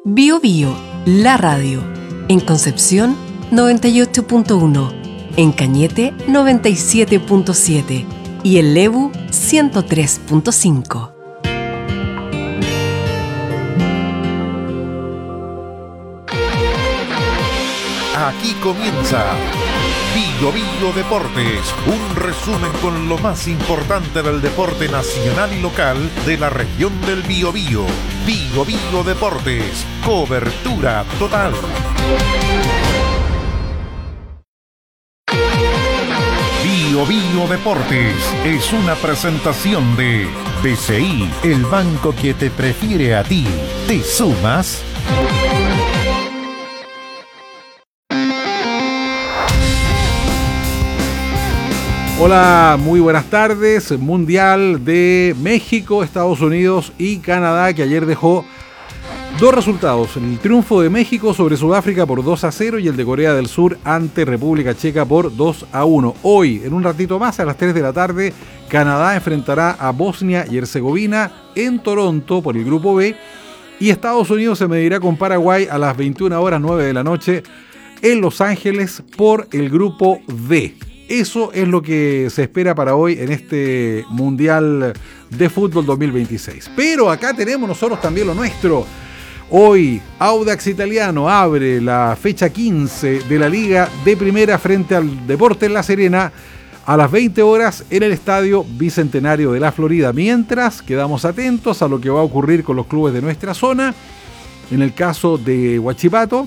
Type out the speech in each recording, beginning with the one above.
Bio Bio, la radio. En Concepción, 98.1. En Cañete, 97.7. Y en Lebu, 103.5. Aquí comienza Bio Bio Deportes, un resumen con lo más importante del deporte nacional y local de la región del Biobío. Bio Bio Deportes, cobertura total. Bio Bio Deportes es una presentación de BCI, el banco que te prefiere a ti. ¿Te sumas? Hola, muy buenas tardes. Mundial de México, Estados Unidos y Canadá, que ayer dejó dos resultados: el triunfo de México sobre Sudáfrica por 2-0 y el de Corea del Sur ante República Checa por 2-1. Hoy, en un ratito más, a las 3 de la tarde, Canadá enfrentará a Bosnia y Herzegovina en Toronto por el Grupo B, y Estados Unidos se medirá con Paraguay a las 21:09 de la noche en Los Ángeles por el Grupo D. Eso es lo que se espera para hoy en este Mundial de Fútbol 2026. Pero acá tenemos nosotros también lo nuestro. Hoy, Audax Italiano abre la fecha 15 de la Liga de Primera frente al Deportes La Serena a las 20 horas en el Estadio Bicentenario de la Florida. Mientras, quedamos atentos a lo que va a ocurrir con los clubes de nuestra zona. En el caso de Huachipato,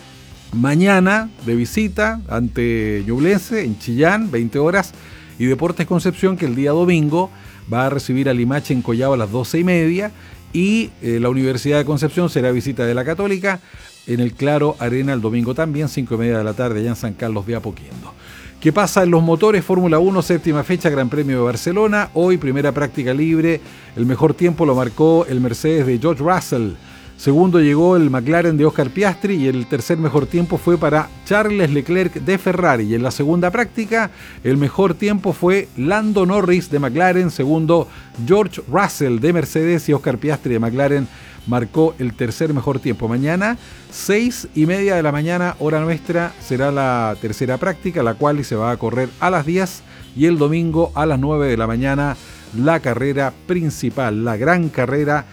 mañana de visita ante Ñublense en Chillán, 20 horas, y Deportes Concepción, que el día domingo va a recibir a Limache en Collao a las 12:30, y la Universidad de Concepción será visita de la Católica en el Claro Arena el domingo también, 5:30 de la tarde, allá en San Carlos de Apoquindo. ¿Qué pasa en los motores? Fórmula 1, séptima fecha, Gran Premio de Barcelona. Hoy, primera práctica libre. El mejor tiempo lo marcó el Mercedes de George Russell. Segundo llegó el McLaren de Oscar Piastri y el tercer mejor tiempo fue para Charles Leclerc de Ferrari. Y en la segunda práctica, el mejor tiempo fue Lando Norris de McLaren, segundo George Russell de Mercedes y Oscar Piastri de McLaren marcó el tercer mejor tiempo. Mañana, 6:30 de la mañana, hora nuestra, será la tercera práctica, la cual se va a correr a las 10, y el domingo a las 9 de la mañana, la carrera principal, la gran carrera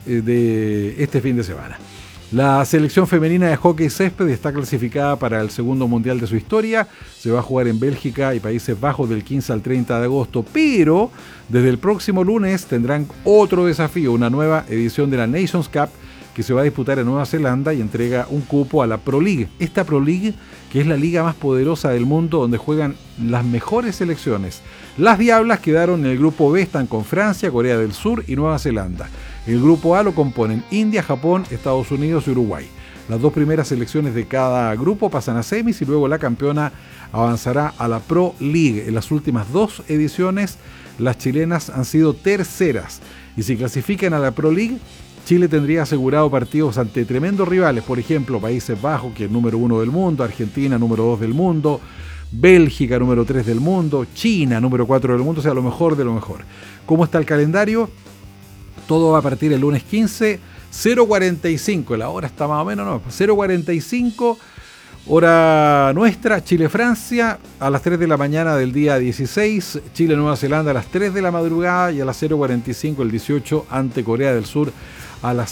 de este fin de semana. La selección femenina de hockey césped está clasificada para el segundo mundial de su historia. Se va a jugar en Bélgica y Países Bajos del 15 al 30 de agosto, pero desde el próximo lunes tendrán otro desafío, una nueva edición de la Nations Cup que se va a disputar en Nueva Zelanda y entrega un cupo a la Pro League. Esta Pro League, que es la liga más poderosa del mundo, donde juegan las mejores selecciones. Las Diablas quedaron en el grupo B, están con Francia, Corea del Sur y Nueva Zelanda. El grupo A lo componen India, Japón, Estados Unidos y Uruguay. Las dos primeras selecciones de cada grupo pasan a semis y luego la campeona avanzará a la Pro League. En las últimas dos ediciones, las chilenas han sido terceras. Y si clasifican a la Pro League, Chile tendría asegurado partidos ante tremendos rivales, por ejemplo, Países Bajos, que es el número 1 del mundo, Argentina, número 2 del mundo, Bélgica, número 3 del mundo, China, número 4 del mundo, o sea, lo mejor de lo mejor. ¿Cómo está el calendario? Todo va a partir el lunes 15, 0:45, la hora está más o menos, 0:45, hora nuestra, Chile-Francia, a las 3 de la mañana del día 16, Chile-Nueva Zelanda a las 3 de la madrugada, y a las 0:45 el 18 ante Corea del Sur a las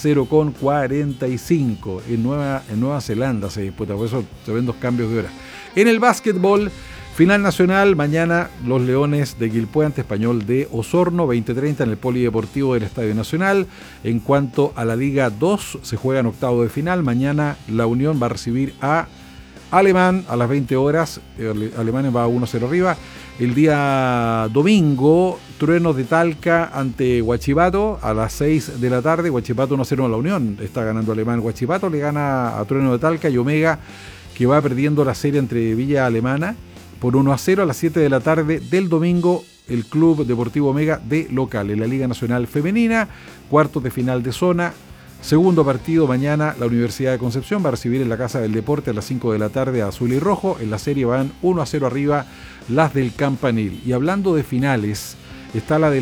0:45. En Nueva Zelanda se disputa, por eso se ven dos cambios de hora. En el básquetbol, final nacional, mañana los Leones de Quilpué ante Español de Osorno, 20:30 en el Polideportivo del Estadio Nacional. En cuanto a la Liga 2, se juega en octavo de final. Mañana la Unión va a recibir a Alemán a las 20 horas. Alemán va 1-0 arriba. El día domingo, Truenos de Talca ante Huachipato a las 6 de la tarde. Huachipato 1-0 a la Unión. Está ganando Alemán. Huachipato le gana a Truenos de Talca, y Omega, que va perdiendo la serie entre Villa Alemana por 1-0 a las 7 de la tarde del domingo. El Club Deportivo Omega de local en la Liga Nacional Femenina, cuartos de final de zona. Segundo partido mañana, la Universidad de Concepción va a recibir en la Casa del Deporte a las 5 de la tarde a Azul y Rojo. En la serie van 1-0 arriba las del Campanil. Y hablando de finales, está la del